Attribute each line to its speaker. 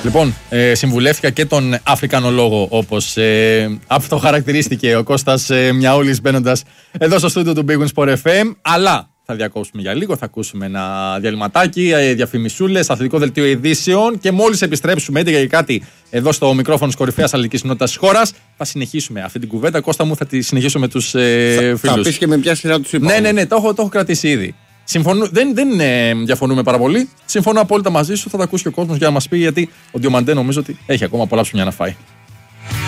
Speaker 1: Λοιπόν, συμβουλεύτηκα και τον Αφρικανολόγο, όπως αυτοχαρακτηρίστηκε ο Κώστας Μιαούλης μπαίνοντας εδώ στο στούντιο του Big Win Sport FM. Αλλά θα διακόψουμε για λίγο, θα ακούσουμε ένα διαλυματάκι, διαφημισούλες, αθλητικό δελτίο ειδήσεων και μόλις επιστρέψουμε 11 και κάτι εδώ στο μικρόφωνο της κορυφαίας αθλητικής κοινότητας της χώρας, θα συνεχίσουμε αυτή την κουβέντα. Κώστα μου, θα τη συνεχίσω με τους φίλους.
Speaker 2: Θα πεις και με ποια σειρά τους είπα.
Speaker 1: Ναι, το έχω κρατήσει ήδη. Δεν διαφωνούμε πάρα πολύ. Συμφωνώ απόλυτα μαζί σου. Θα τα ακούσει και ο κόσμος για να μας πει, γιατί ο Διομαντέ νομίζω ότι έχει ακόμα πολλά ψωμιά να φάει.